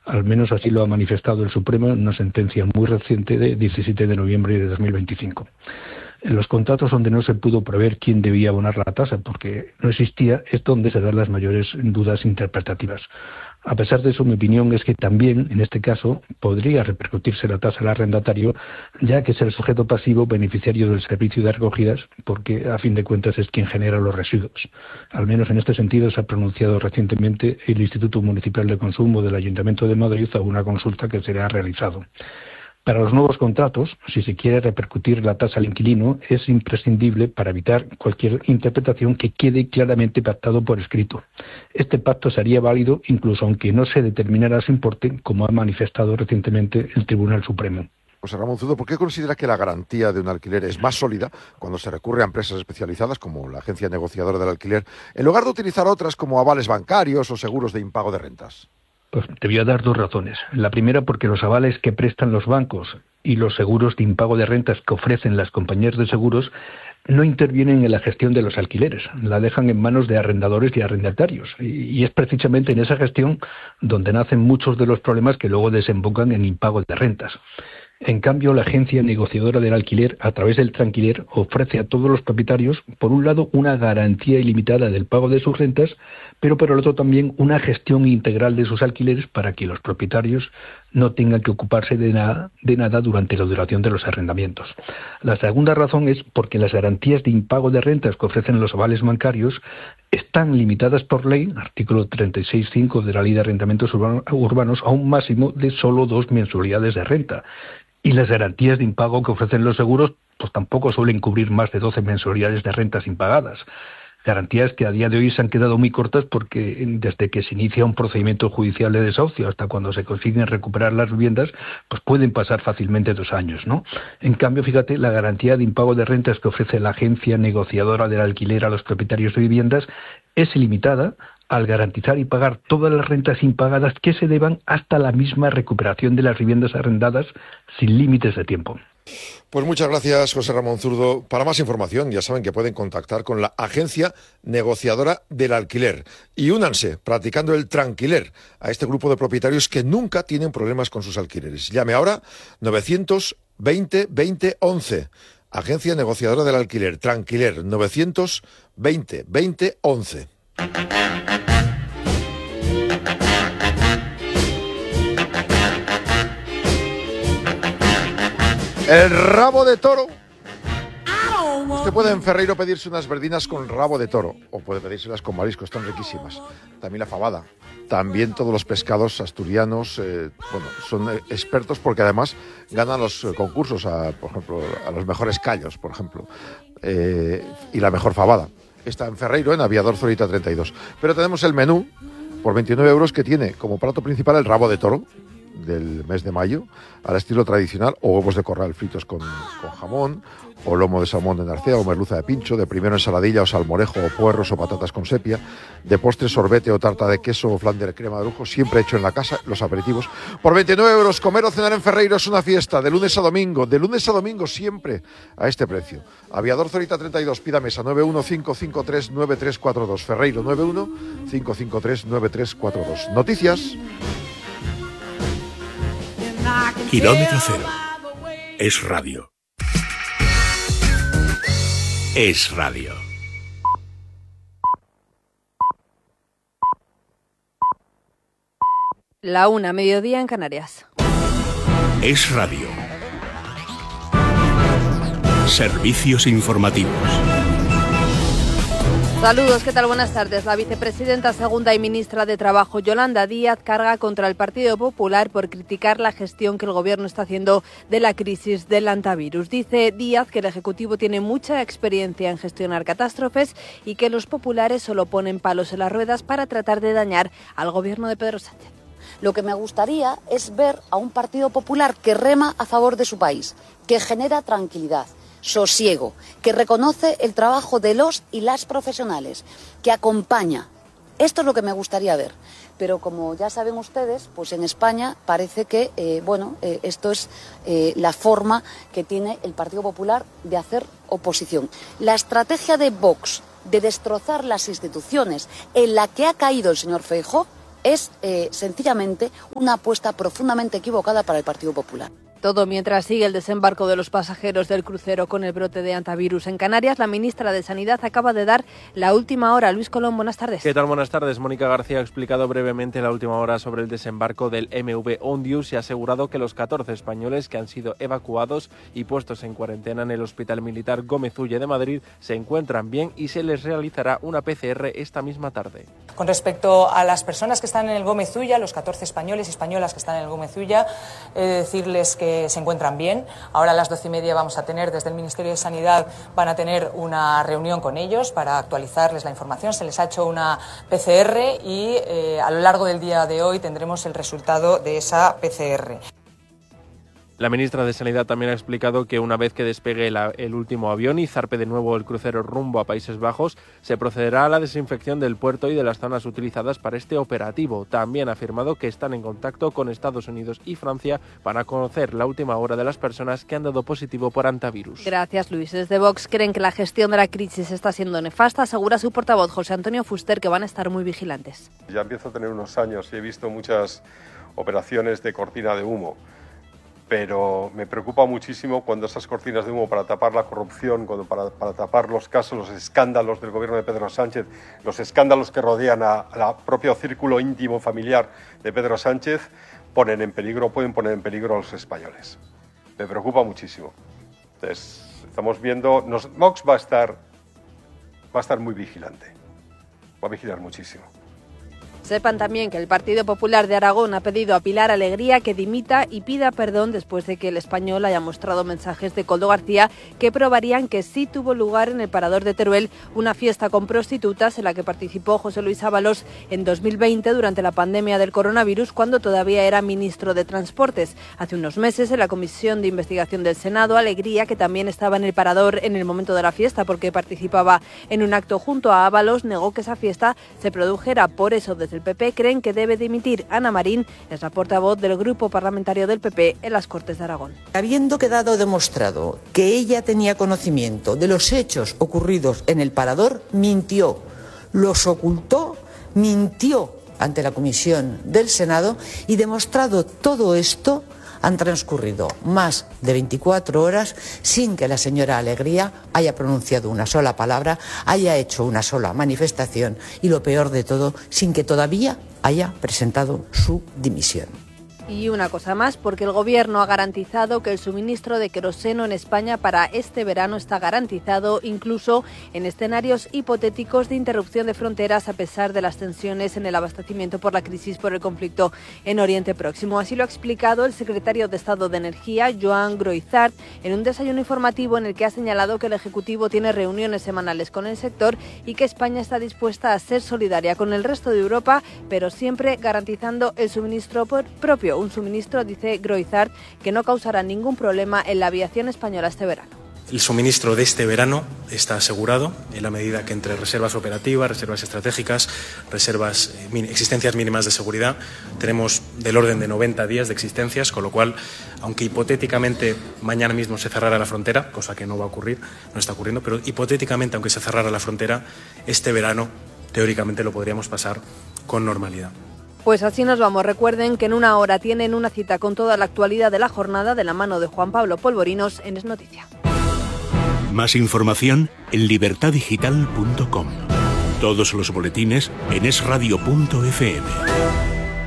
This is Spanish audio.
Al menos así lo ha manifestado el Supremo en una sentencia muy reciente de 17 de noviembre de 2025. En los contratos donde no se pudo prever quién debía abonar la tasa porque no existía, es donde se dan las mayores dudas interpretativas. A pesar de eso, mi opinión es que también, en este caso, podría repercutirse la tasa al arrendatario, ya que es el sujeto pasivo beneficiario del servicio de recogidas, porque a fin de cuentas es quien genera los residuos. Al menos en este sentido se ha pronunciado recientemente el Instituto Municipal de Consumo del Ayuntamiento de Madrid a una consulta que se le ha realizado. Para los nuevos contratos, si se quiere repercutir la tasa al inquilino, es imprescindible para evitar cualquier interpretación que quede claramente pactado por escrito. Este pacto sería válido incluso aunque no se determinara su importe, como ha manifestado recientemente el Tribunal Supremo. José Ramón Zurdo, ¿por qué considera que la garantía de un alquiler es más sólida cuando se recurre a empresas especializadas como la agencia negociadora del alquiler, en lugar de utilizar otras como avales bancarios o seguros de impago de rentas? Pues te voy a dar dos razones. La primera, porque los avales que prestan los bancos y los seguros de impago de rentas que ofrecen las compañías de seguros no intervienen en la gestión de los alquileres, la dejan en manos de arrendadores y arrendatarios. Y es precisamente en esa gestión donde nacen muchos de los problemas que luego desembocan en impago de rentas. En cambio, la agencia negociadora del alquiler, a través del Tranquiler, ofrece a todos los propietarios, por un lado, una garantía ilimitada del pago de sus rentas, pero por el otro también una gestión integral de sus alquileres para que los propietarios no tengan que ocuparse de nada durante la duración de los arrendamientos. La segunda razón es porque las garantías de impago de rentas que ofrecen los avales bancarios están limitadas por ley, artículo 36.5 de la Ley de Arrendamientos Urbanos, a un máximo de solo 2 mensualidades de renta. Y las garantías de impago que ofrecen los seguros pues tampoco suelen cubrir más de 12 mensualidades de rentas impagadas. Garantías que a día de hoy se han quedado muy cortas porque desde que se inicia un procedimiento judicial de desahucio hasta cuando se consiguen recuperar las viviendas, pues pueden pasar fácilmente 2 años, ¿no? En cambio, fíjate, la garantía de impago de rentas que ofrece la agencia negociadora del alquiler a los propietarios de viviendas es ilimitada al garantizar y pagar todas las rentas impagadas que se deban hasta la misma recuperación de las viviendas arrendadas sin límites de tiempo. Pues muchas gracias, José Ramón Zurdo. Para más información, ya saben que pueden contactar con la agencia negociadora del alquiler y únanse practicando el Tranquiler a este grupo de propietarios que nunca tienen problemas con sus alquileres. Llame ahora 920 20 11. Agencia negociadora del alquiler, Tranquiler, 920 20 11. El rabo de toro. Usted puede en Ferreiro pedirse unas verdinas con rabo de toro o puede pedírselas con mariscos, están riquísimas. También la fabada. También todos los pescados asturianos, son expertos porque además ganan los concursos, por ejemplo, a los mejores callos, por ejemplo, y la mejor fabada. Está en Ferreiro, en Aviador Zorita 32. Pero tenemos el menú por 29 euros que tiene como plato principal el rabo de toro del mes de mayo, al estilo tradicional, o huevos de corral fritos con jamón, o lomo de salmón de narcea, o merluza de pincho, de primero ensaladilla o salmorejo, o puerros o patatas con sepia, de postre sorbete o tarta de queso o flan de crema de lujo, siempre hecho en la casa, los aperitivos. Por 29 euros, comer o cenar en Ferreiro es una fiesta, de lunes a domingo siempre a este precio. Aviador Zorita 32, pida mesa, 915539342, Ferreiro 915539342. Noticias. Kilómetro Cero. Es radio. Es radio. La 1, mediodía en Canarias. Es radio. Servicios informativos. Saludos, ¿qué tal? Buenas tardes. La vicepresidenta segunda y ministra de Trabajo, Yolanda Díaz, carga contra el Partido Popular por criticar la gestión que el Gobierno está haciendo de la crisis del antivirus. Dice Díaz que el Ejecutivo tiene mucha experiencia en gestionar catástrofes y que los populares solo ponen palos en las ruedas para tratar de dañar al Gobierno de Pedro Sánchez. Lo que me gustaría es ver a un Partido Popular que rema a favor de su país, que genera tranquilidad, sosiego, que reconoce el trabajo de los y las profesionales, que acompaña. Esto es lo que me gustaría ver. Pero como ya saben ustedes, pues en España parece que, esto es la forma que tiene el Partido Popular de hacer oposición. La estrategia de Vox de destrozar las instituciones en la que ha caído el señor Feijóo es sencillamente una apuesta profundamente equivocada para el Partido Popular. Todo mientras sigue el desembarco de los pasajeros del crucero con el brote de hantavirus en Canarias, la ministra de Sanidad acaba de dar la última hora. Luis Colón, buenas tardes. ¿Qué tal? Buenas tardes. Mónica García ha explicado brevemente la última hora sobre el desembarco del MV Ondius y ha asegurado que los 14 españoles que han sido evacuados y puestos en cuarentena en el Hospital Militar Gómez Ulla de Madrid se encuentran bien y se les realizará una PCR esta misma tarde. Con respecto a las personas que están en el Gómez Ulla, los 14 españoles y españolas que están en el Gómez Ulla, decirles que se encuentran bien. Ahora a las 12:30 vamos a tener, desde el Ministerio de Sanidad, van a tener una reunión con ellos para actualizarles la información. Se les ha hecho una PCR y a lo largo del día de hoy tendremos el resultado de esa PCR. La ministra de Sanidad también ha explicado que una vez que despegue el último avión y zarpe de nuevo el crucero rumbo a Países Bajos, se procederá a la desinfección del puerto y de las zonas utilizadas para este operativo. También ha afirmado que están en contacto con Estados Unidos y Francia para conocer la última hora de las personas que han dado positivo por hantavirus. Gracias, Luis. Desde Vox creen que la gestión de la crisis está siendo nefasta. Asegura su portavoz, José Antonio Fuster, que van a estar muy vigilantes. Ya empiezo a tener unos años y he visto muchas operaciones de cortina de humo. Pero me preocupa muchísimo cuando esas cortinas de humo para tapar la corrupción, para tapar los casos, los escándalos del gobierno de Pedro Sánchez, los escándalos que rodean al propio círculo íntimo familiar de Pedro Sánchez, pueden poner en peligro a los españoles. Me preocupa muchísimo. Entonces, estamos viendo, Vox va a estar muy vigilante, va a vigilar muchísimo. Sepan también que el Partido Popular de Aragón ha pedido a Pilar Alegría que dimita y pida perdón después de que el Español haya mostrado mensajes de Koldo García que probarían que sí tuvo lugar en el Parador de Teruel una fiesta con prostitutas en la que participó José Luis Ábalos en 2020 durante la pandemia del coronavirus, cuando todavía era ministro de Transportes. Hace unos meses, en la Comisión de Investigación del Senado, Alegría, que también estaba en el Parador en el momento de la fiesta porque participaba en un acto junto a Ábalos, negó que esa fiesta se produjera. Por eso, desde el PP creen que debe dimitir. Ana Marín es la portavoz del grupo parlamentario del PP en las Cortes de Aragón. Habiendo quedado demostrado que ella tenía conocimiento de los hechos ocurridos en el Parador, mintió, los ocultó, mintió ante la Comisión del Senado y, demostrado todo esto, han transcurrido más de 24 horas sin que la señora Alegría haya pronunciado una sola palabra, haya hecho una sola manifestación y, lo peor de todo, sin que todavía haya presentado su dimisión. Y una cosa más, porque el Gobierno ha garantizado que el suministro de queroseno en España para este verano está garantizado, incluso en escenarios hipotéticos de interrupción de fronteras a pesar de las tensiones en el abastecimiento por la crisis por el conflicto en Oriente Próximo. Así lo ha explicado el secretario de Estado de Energía, Joan Groizart, en un desayuno informativo en el que ha señalado que el Ejecutivo tiene reuniones semanales con el sector y que España está dispuesta a ser solidaria con el resto de Europa, pero siempre garantizando el suministro propio. Un suministro, dice Groizart, que no causará ningún problema en la aviación española este verano. El suministro de este verano está asegurado en la medida que entre reservas operativas, reservas estratégicas, existencias mínimas de seguridad, tenemos del orden de 90 días de existencias, con lo cual, aunque hipotéticamente mañana mismo se cerrara la frontera, cosa que no va a ocurrir, no está ocurriendo, pero hipotéticamente, aunque se cerrara la frontera, este verano teóricamente lo podríamos pasar con normalidad. Pues así nos vamos. Recuerden que en una hora tienen una cita con toda la actualidad de la jornada de la mano de Juan Pablo Polvorinos en Es Noticia. Más información en libertadigital.com. Todos los boletines en esradio.fm.